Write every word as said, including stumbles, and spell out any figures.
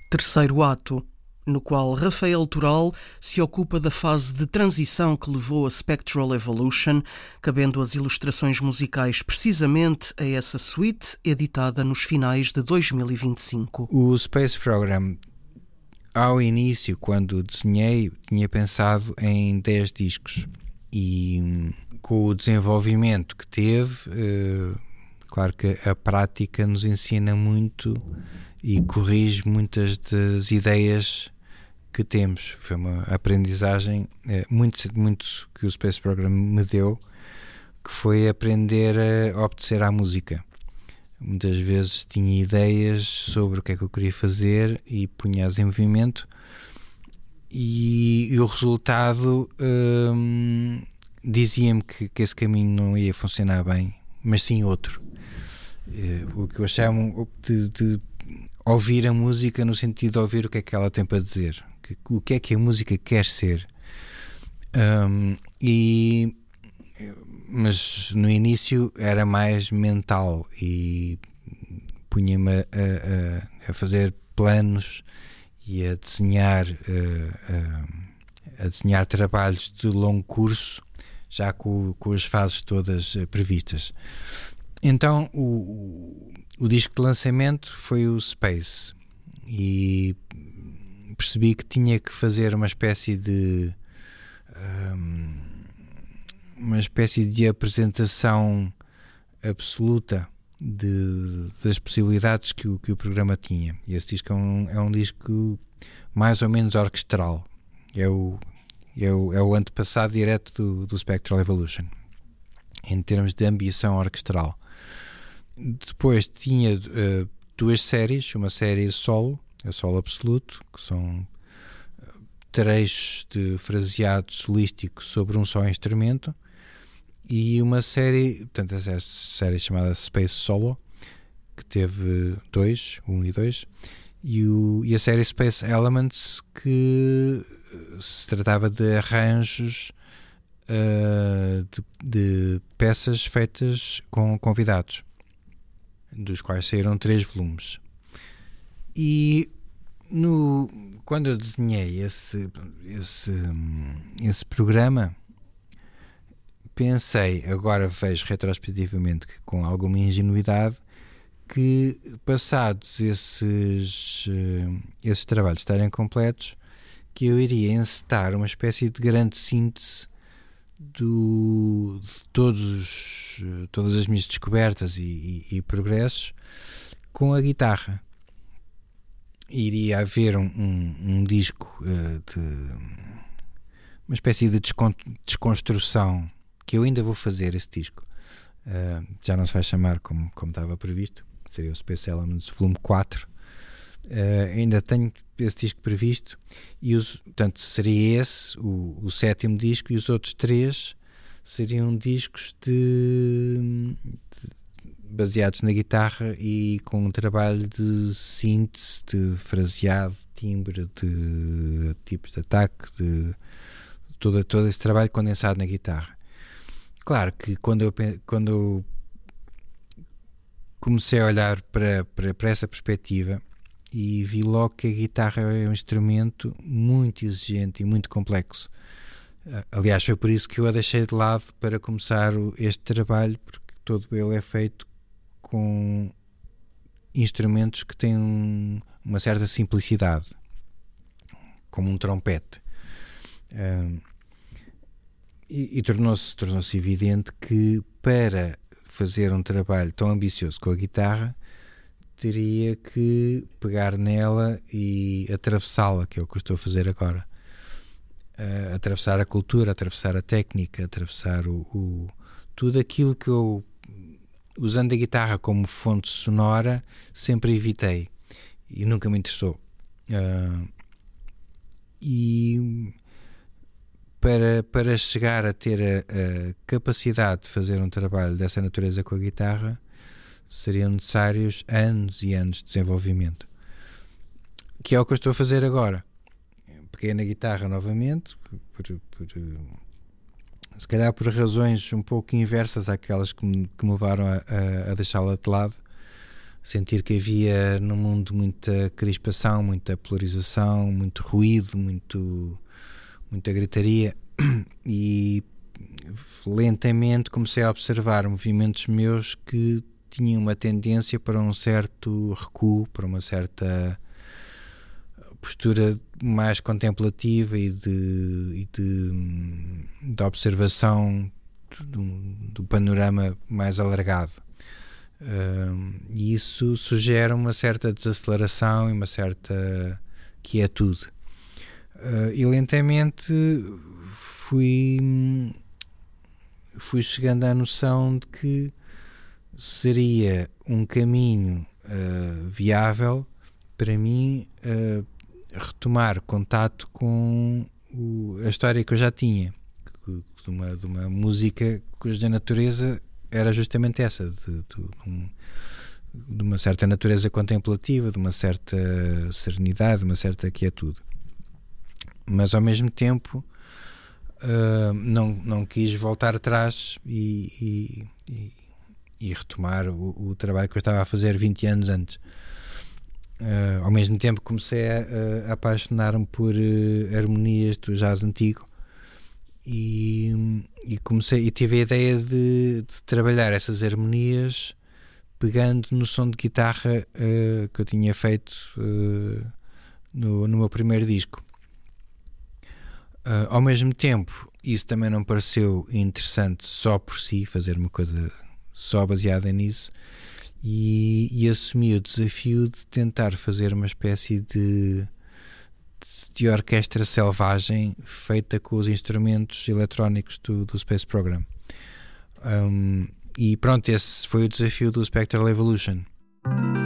Terceiro ato, no qual Rafael Toral se ocupa da fase de transição que levou a Spectral Evolution, cabendo as ilustrações musicais precisamente a essa suite, editada nos finais de dois mil e vinte e cinco. O Space Program, ao início, quando desenhei, tinha pensado em dez discos e com o desenvolvimento que teve, eh, claro que a prática nos ensina muito e corrige muitas das ideias que temos. Foi uma aprendizagem eh, muito, muito que o Space Program me deu, que foi aprender a obedecer à música. Muitas vezes tinha ideias sobre o que é que eu queria fazer e punha-as em movimento e, e o resultado hum, dizia-me que, que esse caminho não ia funcionar bem, mas sim outro. O que eu chamo de, de ouvir a música no sentido de ouvir o que é que ela tem para dizer, que, o que é que a música quer ser. Um, e mas no início era mais mental e punha-me a, a, a fazer planos e a desenhar a, a desenhar trabalhos de longo curso, já com, com as fases todas previstas. Então o, o disco de lançamento foi o Space e percebi que tinha que fazer uma espécie de um, uma espécie de apresentação absoluta de, das possibilidades que o, que o programa tinha. E esse disco é um, é um disco mais ou menos orquestral. É o, é o, é o antepassado direto do, do Spectral Evolution, em termos de ambição orquestral. Depois tinha uh, duas séries, uma série solo, a solo absoluto, que são trechos de fraseado solístico sobre um só instrumento, e uma série, portanto, a série chamada Space Solo, que teve dois, um e dois, e, o, e a série Space Elements, que se tratava de arranjos uh, de, de peças feitas com convidados, dos quais saíram três volumes. E no, quando eu desenhei esse, esse, esse programa, pensei, agora vejo retrospectivamente que com alguma ingenuidade, que passados esses, esses trabalhos estarem completos, que eu iria encetar uma espécie de grande síntese do, de todos, todas as minhas descobertas e, e, e progressos com a guitarra. Iria haver um, um, um disco uh, de uma espécie de descon- desconstrução, que eu ainda vou fazer esse disco. Uh, já não se vai chamar como, como estava previsto, seria o Space Elements volume quatro. Uh, ainda tenho esse disco previsto e os, portanto seria esse o, o sétimo disco, e os outros três seriam discos de, de baseados na guitarra e com um trabalho de síntese, de fraseado, timbre, de tipos de ataque, de todo, todo esse trabalho condensado na guitarra. Claro que quando eu, quando eu comecei a olhar para, para, para essa perspectiva, e vi logo que a guitarra é um instrumento muito exigente e muito complexo. Aliás, foi por isso que eu a deixei de lado para começar este trabalho, porque todo ele é feito com instrumentos que têm um, uma certa simplicidade, como um trompete. Um, e e tornou-se, tornou-se evidente que para fazer um trabalho tão ambicioso com a guitarra, teria que pegar nela e atravessá-la, que é o que eu estou a fazer agora. Uh, atravessar a cultura, atravessar a técnica, atravessar o, o, tudo aquilo que eu, usando a guitarra como fonte sonora, sempre evitei e nunca me interessou. Uh, e para, para chegar a ter a, a capacidade de fazer um trabalho dessa natureza com a guitarra, seriam necessários anos e anos de desenvolvimento, que é o que eu estou a fazer agora. Peguei na guitarra novamente, por, por, se calhar por razões um pouco inversas àquelas que me, que me levaram a, a, a deixá-la de lado, sentir que havia no mundo muita crispação, muita polarização, muito ruído, muito, muita gritaria, e lentamente comecei a observar movimentos meus que tinham uma tendência para um certo recuo, para uma certa postura mais contemplativa e de, e de, de observação do, do panorama mais alargado. Uh, e isso sugere uma certa desaceleração e uma certa quietude. Uh, e lentamente fui, fui chegando à noção de que seria um caminho uh, viável para mim uh, retomar contato com o, a história que eu já tinha, de uma, de uma música cuja natureza era justamente essa, de, de, um, de uma certa natureza contemplativa, de uma certa serenidade, de uma certa quietude. Mas ao mesmo tempo uh, não, não quis voltar atrás e, e, e, e retomar o, o trabalho que eu estava a fazer vinte anos antes. Uh, ao mesmo tempo comecei a, a apaixonar-me por uh, harmonias do jazz antigo. E, e comecei e tive a ideia de, de trabalhar essas harmonias pegando no som de guitarra uh, que eu tinha feito uh, no, no meu primeiro disco. Uh, ao mesmo tempo, isso também não pareceu interessante só por si, fazer uma coisa só baseada nisso, e, e assumi o desafio de tentar fazer uma espécie de de orquestra selvagem feita com os instrumentos eletrónicos do, do Space Program. Um, e pronto, esse foi o desafio do Spectral Evolution.